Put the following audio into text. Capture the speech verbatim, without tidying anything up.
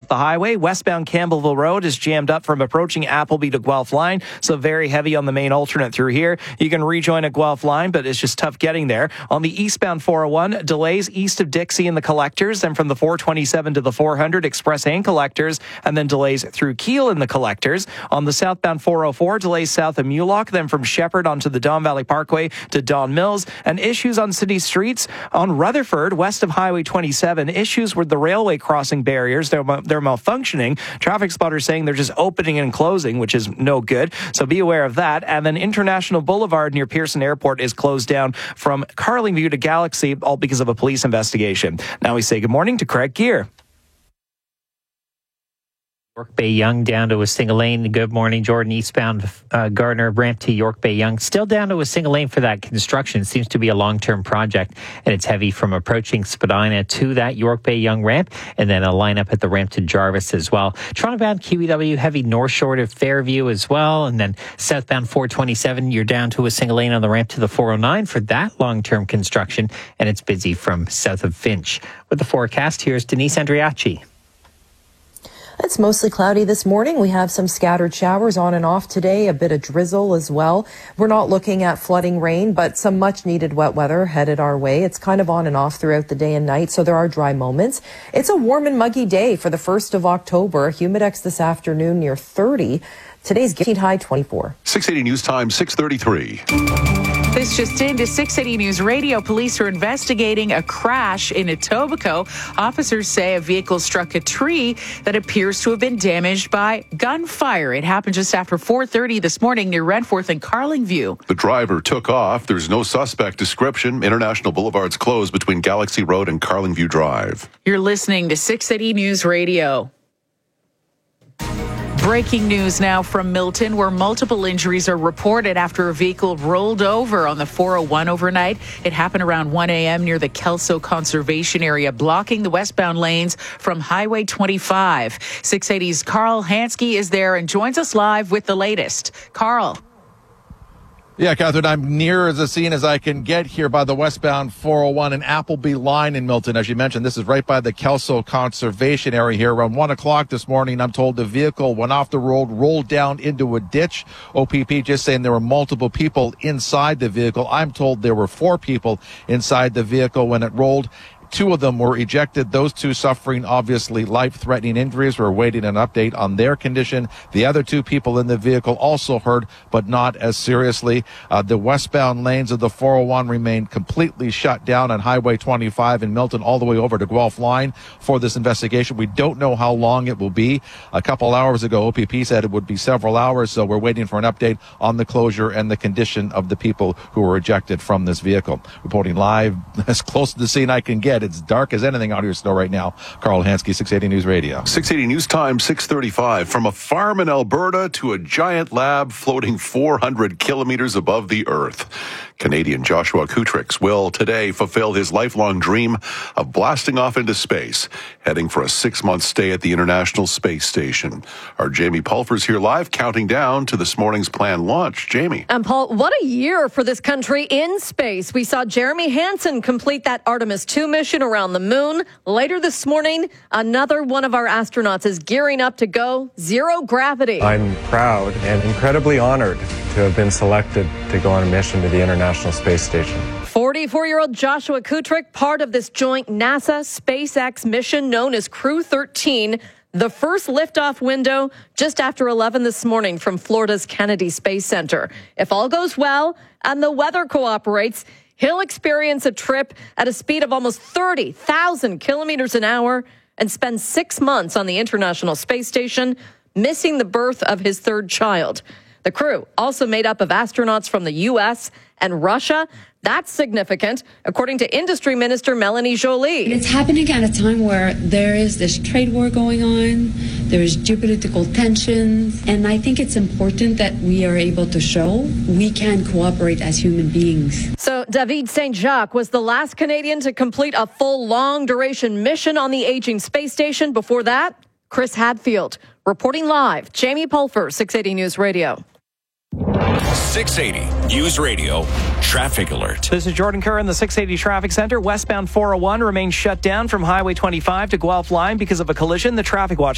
the highway. Westbound Campbellville Road is jammed up from approaching Appleby to Guelph Line, so very heavy on the main alternate through here. You can rejoin at Guelph Line, but it's just tough getting there. On the eastbound four oh one, delays east of Dixie and the Collectors, then from the four twenty-seven to the four hundred, Express and Collectors, and then delays through Kiel and the Collectors. On the southbound four oh four, delays south of Mulock, then from Shepherd onto the Don Valley Parkway to Don Mills, and issues on city streets. On Rutherford, west of Highway twenty-seven, issues with the railway crossing barriers. They're, they're malfunctioning. Traffic spotters saying they're just opening and closing, which is no good. So be aware of that. And then International Boulevard near Pearson Airport is closed down from Carlingview to Galaxy, all because of a police investigation. Now we say good morning to Craig Gear. York Bay Yonge down to a single lane. Good morning, Jordan. Eastbound uh, Gardner ramp to York Bay Yonge. Still down to a single lane for that construction. Seems to be a long-term project, and it's heavy from approaching Spadina to that York Bay Yonge ramp, and then a lineup at the ramp to Jarvis as well. Toronto-bound Q E W heavy north shore to Fairview as well, and then southbound four twenty-seven, you're down to a single lane on the ramp to the four oh nine for that long-term construction, and it's busy from south of Finch. With the forecast, here's Denise Andriachi. It's mostly cloudy this morning. We have some scattered showers on and off today, a bit of drizzle as well. We're not looking at flooding rain, but some much needed wet weather headed our way. It's kind of on and off throughout the day and night, so there are dry moments. It's a warm and muggy day for the first of October. Humidex this afternoon near thirty. Today's heat high twenty-four. six eighty News Time, six thirty-three. This just into six eighty News Radio. Police are investigating a crash in Etobicoke. Officers say a vehicle struck a tree that appears to have been damaged by gunfire. It happened just after four thirty this morning near Redforth and Carlingview. The driver took off. There's no suspect description. International Boulevard's closed between Galaxy Road and Carlingview Drive. You're listening to six eighty News Radio. Breaking news now from Milton, where multiple injuries are reported after a vehicle rolled over on the four oh one overnight. It happened around one a.m. near the Kelso Conservation Area, blocking the westbound lanes from Highway twenty-five. six eighty's Carl Hansky is there and joins us live with the latest. Carl. Yeah, Catherine, I'm near the scene as I can get here by the westbound four oh one and Appleby line in Milton. As you mentioned, this is right by the Kelso Conservation Area here. Around one o'clock this morning, I'm told the vehicle went off the road, rolled down into a ditch. O P P just saying there were multiple people inside the vehicle. I'm told there were four people inside the vehicle when it rolled. Two of them were ejected. Those two suffering, obviously, life-threatening injuries. We're awaiting an update on their condition. The other two people in the vehicle also hurt, but not as seriously. Uh, the westbound lanes of the four oh one remain completely shut down on Highway twenty-five in Milton all the way over to Guelph Line for this investigation. We don't know how long it will be. A couple hours ago, O P P said it would be several hours, so we're waiting for an update on the closure and the condition of the people who were ejected from this vehicle. Reporting live as close to the scene I can get. It's dark as anything out here snow right now. Carl Hansky, six eighty News Radio. six eighty News Time, six thirty-five. From a farm in Alberta to a giant lab floating four hundred kilometers above the earth. Canadian Joshua Kutrix will today fulfill his lifelong dream of blasting off into space, heading for a six-month stay at the International Space Station. Our Jamie Pulfer's here live, counting down to this morning's planned launch. Jamie. And Paul, what a year for this country in space. We saw Jeremy Hansen complete that Artemis two mission around the moon. Later this morning, another one of our astronauts is gearing up to go zero gravity. I'm proud and incredibly honored to have been selected to go on a mission to the International Space Station. forty-four-year-old Joshua Kutrick, part of this joint NASA SpaceX mission known as Crew thirteen. The first liftoff window just after eleven this morning from Florida's Kennedy Space Center. If all goes well and the weather cooperates, he'll experience a trip at a speed of almost thirty thousand kilometers an hour and spend six months on the International Space Station, missing the birth of his third child. The crew also made up of astronauts from the U S and Russia. That's significant, according to Industry Minister Melanie Joly. It's happening at a time where there is this trade war going on, there is geopolitical tensions, and I think it's important that we are able to show we can cooperate as human beings. So David Saint-Jacques was the last Canadian to complete a full long-duration mission on the aging space station. Before that, Chris Hadfield. Reporting live, Jamie Pulfer, six eighty News Radio. six eighty News Radio Traffic Alert. This is Jordan Kerr in the six eighty Traffic Center. Westbound four oh one remains shut down from Highway twenty-five to Guelph Line because of a collision. The traffic watch